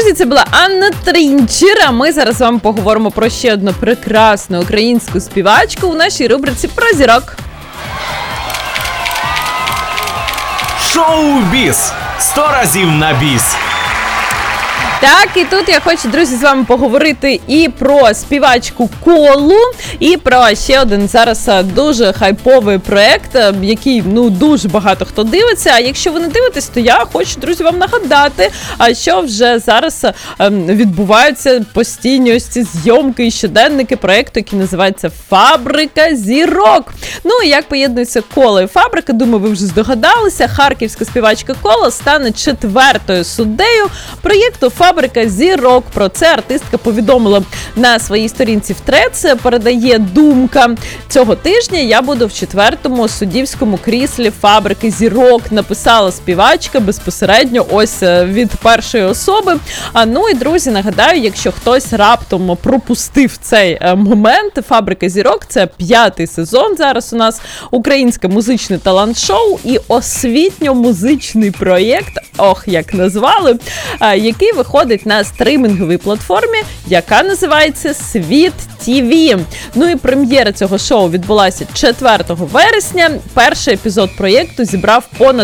Друзі, це була Анна Трінчер. Ми зараз з вами поговоримо про ще одну прекрасну українську співачку у нашій рубриці про зірок. Шоу-біз. 100 разів на біс. Так, і тут я хочу, друзі, з вами поговорити і про співачку Колу, і про ще один зараз дуже хайповий проект, який, дуже багато хто дивиться. А якщо ви не дивитесь, то я хочу, друзі, вам нагадати, що вже зараз відбуваються постійні ось ці зйомки і щоденники проекту, який називається «Фабрика зірок». Ну, і як поєднується Кола і Фабрика, думаю, ви вже здогадалися. Харківська співачка Кола стане 4-ю суддею проєкту «Фабрика зірок». Про це артистка повідомила на своїй сторінці в Threads. Передає Думка. Цього тижня я буду в 4-му суддівському кріслі «Фабрики зірок», написала співачка безпосередньо ось від першої особи. Ну і, друзі, нагадаю, якщо хтось раптом пропустив цей момент, «Фабрика зірок» – це 5-й сезон зараз у нас, українське музичне талант-шоу і освітньо-музичний проєкт, як назвали, який виходить на стримінговій платформі, яка називається «Світ ТВ». Ну і прем'єра цього шоу відбулася 4 вересня. Перший епізод проєкту зібрав понад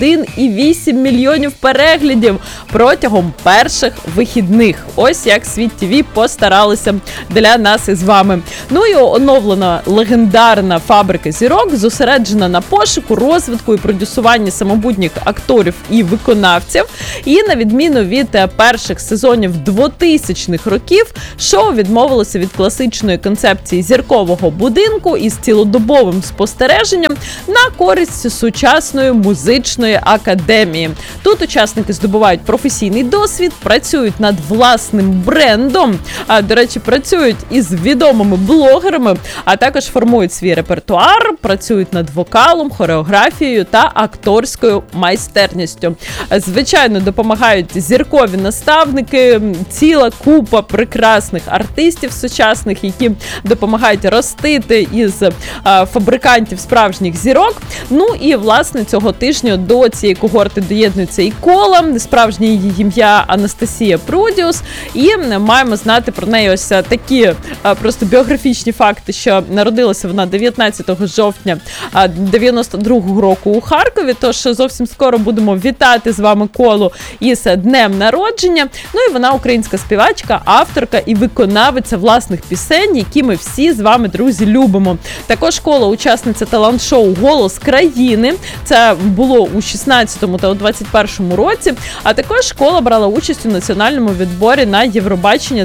1,8 мільйонів переглядів протягом перших вихідних. Ось як «Світ ТВ» постаралися для нас із вами. Ну і оновлена легендарна «Фабрика зірок» зосереджена на пошуку, розвитку і продюсуванні самобутніх акторів і виконавців. І на відміну від перших сезонів 2000-х років, шоу відмовилося від класичної концепції зіркового будинку із цілодобовим спостереженням на користь сучасної музичної академії. Тут учасники здобувають професійний досвід, працюють над власним брендом, до речі, працюють із відомими блогерами, а також формують свій репертуар, працюють над вокалом, хореографією та акторською майстерністю. Звичайно, допомагають зіркові наставники, ціла купа прекрасних артистів сучасних, які допомагають ростити із фабрикантів справжніх зірок. Ну і, власне, цього тижня до цієї когорти доєднується і Кола, справжнє її ім'я Анастасія Прудіус, і маємо знати про неї ось такі просто біографічні факти, що народилася вона 19 жовтня 92-го року у Харкові, тож зовсім скоро будемо вітати з вами Колу із днем народження. Ну і вона українська співачка, авторка і виконавиця власних пісень, які ми всі з вами, друзі, любимо. Також Кола – учасниця талант-шоу «Голос країни». Це було у 16-му та у 21-му році. А також Кола брала участь у національному відборі на Євробачення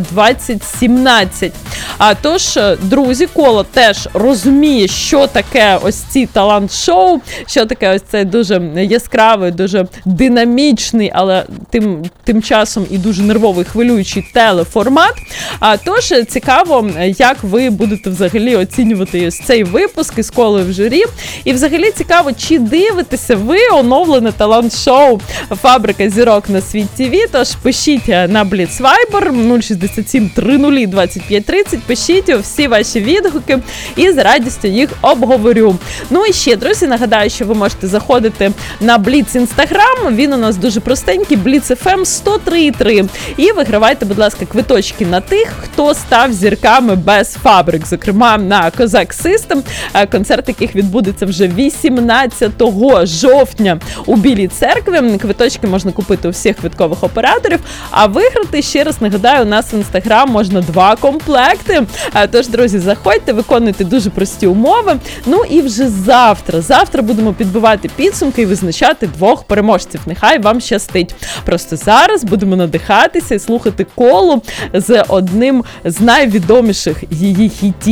2017. Тож, друзі, Кола теж розуміє, що таке ось ці талант-шоу, що таке ось цей дуже яскравий, дуже динамічний, але тим часом і дуже нервовий, хвилюючий телеформат. Тож, цікаво, як ви будете взагалі оцінювати ось цей випуск із Колою в журі. І взагалі цікаво, чи дивитеся ви оновлене талант-шоу «Фабрика зірок» на Світ ТВ. Тож пишіть на Blitz Viber 067 30 25 30, пишіть всі ваші відгуки і з радістю їх обговорю. Ну і ще, друзі, нагадаю, що ви можете заходити на Blitz Instagram, він у нас дуже простенький, Blitz FM 103.3. І вигравайте, будь ласка, квиточки на тих, хто став зірками без фабрик, зокрема на Козак System, концерт яких відбудеться вже 18 жовтня у Білій церкві. Квиточки можна купити у всіх квиткових операторів, а виграти, ще раз нагадаю, у нас в Instagram можна 2 комплекти. Тож, друзі, заходьте, виконуйте дуже прості умови. Ну і вже завтра будемо підбивати підсумки і визначати 2 переможців. Нехай вам щастить. Просто зараз будемо надихатися і слухати Колу з одним з найвідоміших її хітів.